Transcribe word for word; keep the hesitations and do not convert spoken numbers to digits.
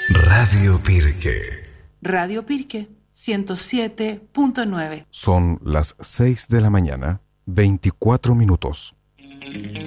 Radio Pirque. Radio Pirque, ciento siete punto nueve. Son las seis de la mañana, veinticuatro minutos.